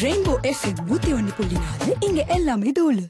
Rainbow FM 101.4 இங்க எல்லாமே தோலு.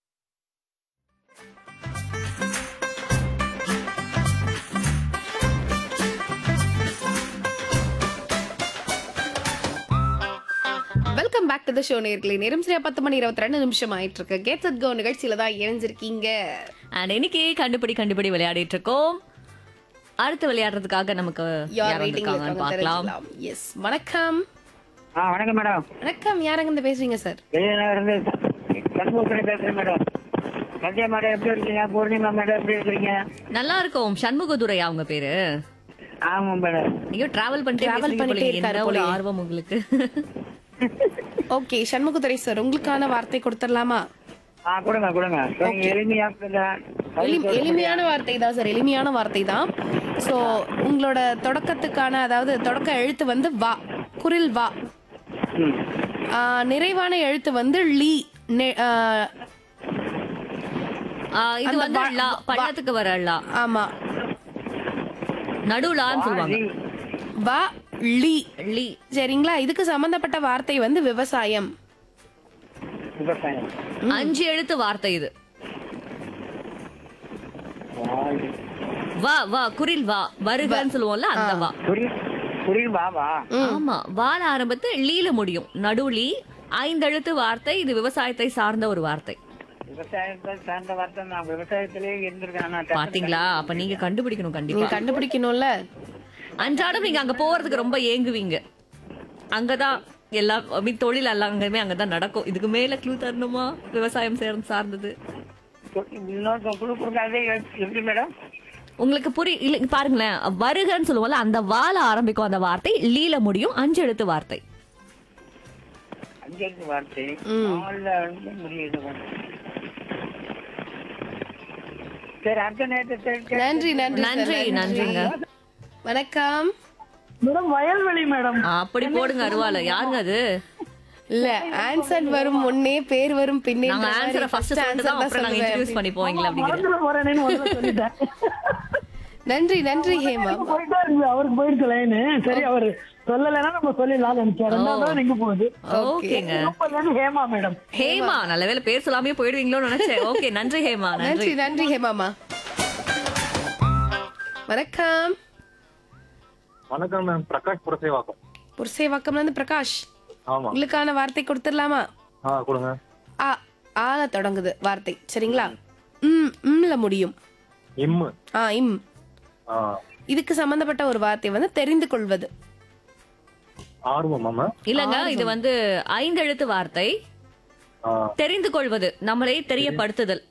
Welcome back to the show நேயர்களே. நேரம் சரியா 10:22 ஆயிட்டு இருக்கு. கெட் செட் கோ நிகழ்ச்சியில தான் இணைஞ்சிருக்கீங்க. அண்ட் இன்னைக்கு கண்டுபிடி விளையாடிட்டு இருக்கோம். அடுத்து விளையாடுறதுக்காக நமக்கு யார் வெயிட்டிங்ல பார்க்கலாம். எஸ், வணக்கம். வணக்கம் மேடம். வணக்கம், யாரங்க இருந்து பேசுறீங்க சார்? வெளியிலிருந்து சண்முகத்துறை பேசுறேன் மேடம். சத்யா மேடம் எப்படி இருக்கீங்க? பூர்ணிமா மேடம் எப்படி இருக்கீங்க? நல்லா இருக்கும். சண்முகதுரை அவங்க பேரு. ஆமா மேடம். ஐயோ, டிராவல் பண்ணிட்டே இருக்காரு போல. ஆர்வம் உங்களுக்கு. ஓகே, சண்முகதுரை சார், உங்களுக்கான வார்த்தை கொடுத்துடலாமா? கொடுங்க. எளிமையான வார்த்தை தான் சார், எளிமையான வார்த்தை தான். சோ உங்களோட தொடக்கத்துக்கான, அதாவது தொடக்க எழுத்து வந்து வா, குரில் வா. நிறைவான எழுத்து வந்து லீ. இது வந்து லா, பள்ளத்துக்கு வர லா. ஆமா, நடுலான்னு சொல்லுவாங்க. வா லீ. லீ. சரிங்களா? இதுக்கு சம்பந்தப்பட்ட வார்த்தை வந்து விவசாயம். 5 எழுத்து வார்த்தை இது. வா வா, குரில் வா, வருகன்னு சொல்லுவோம்ல, அந்த வா. ஆமா, வால ஆரம்பத்து லீல முடியும். நடுலி. 5 எழுத்து வார்த்தை. இது விவசாயத்தை சார்ந்த ஒரு வார்த்தை. விவசாயத்தை சார்ந்த வார்த்தை. நான் விவசாயத்திலேயே இருந்திருக்கேன். பாத்தீங்களா? அப்ப நீங்க கண்டுபிடிக்கணும். நீங்க கண்டிப்பா கண்டுபிடிக்கணும்ல. அன்றாடம் நீங்க அங்க போறதுக்கு ரொம்ப ஏங்குவீங்க. அங்கதான் எல்லா தொழில் எல்லாம் அங்கதான் நடக்கும். இதுக்கு மேல க்ளூ தரணுமா? விவசாயம் சார்ந்தது. எப்படி மேடம்? உங்களுக்கு இல்ல, பாருங்களேன். வருகன்னு சொல்லுவோம்ல, அந்த வால ஆரம்பிக்கும் அந்த வார்த்தை. லீல முடியும். 5 எழுத்து வார்த்தை. 5 எழுத்து வார்த்தை. சரி, அடுத்த நேரத்தை. நன்றி நன்றி நன்றி, நன்றிங்க. வணக்கம் மேடம். வயல்வெளி மேடம். அப்படி போடுங்க அருவால. யாருங்க அது? இல்ல, ஆன்சர் வரும் முன்னே பேர் வரும் பின்னே. நாங்க ஆன்சரை ஃபர்ஸ்ட் சொல்லிட்டு அப்புறம் நாங்க இன்ட்ரோ듀ஸ் பண்ணி போவீங்களா அப்படிங்கற. நன்றி நன்றி ஹேமா. அவருக்கு போயிடுச்சு லைன். சரி, அவர் சொல்லலைன்னா நம்ம சொல்லிடலாம் நினைச்சேன். ரெண்டாவது நீங்க போகுது. ஓகேங்க. ஹேமா மேடம். ஹேமா, நல்ல வேளை பேர் சொல்லாமே போயிடுவீங்களோன்னு நினைச்சேன். ஓகே, நன்றி ஹேமா. நன்றி நன்றி ஹேமாமா. வணக்கம். வணக்கம் மேம். பிரகாஷ் புரசேவாக்கம். புரசேவாக்கம்ல இருந்து பிரகாஷ். ஆமா. உங்களுக்கான வார்த்தை கொடுத்துடலாமா? கொடுங்க. ஆல தொடங்குது வார்த்தை. சரிங்களா? ம்ல முடியும். இம். இம். இதுக்கு சம்பந்தப்பட்ட ஒரு வார்த்தை வந்து தெரிந்து கொள்வது. ஆர்வம். இல்லங்க, இது வந்து 5 எழுத்து வார்த்தை. தெரிந்து கொள்வது, நம்மளே தெரியப்படுத்துதல்.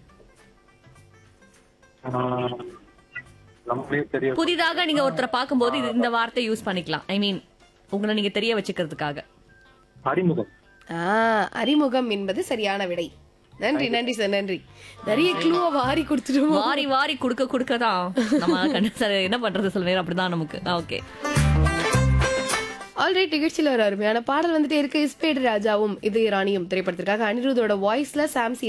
புதிதாக நீங்க ஒருத்தரை பார்க்கும்போது இந்த வார்த்தை யூஸ் பண்ணிக்கலாம். ஐ மீன், உங்களை நீங்க தெரிய வச்சுக்கிறதுக்காக. அறிமுகம். அறிமுகம் என்பது சரியான விடை. நன்றி நன்றி சார், நன்றி. நிறைய க்ளூவ வாரி கொடுத்துருவோம். வாரி கொடுக்கதான் நம்ம என்ன பண்றது சொல்ல நேரம் அப்படிதான் நமக்கு. Okay, alright. நிகழ்ச்சியில ஒரு அருமையான பாடல் வந்துட்டே இருக்கு. இஸ்பேடு ராஜாவும் இது ராணியும் திரைப்படத்திற்காக அனிருத்தோட வாய்ஸ்ல சாம்சி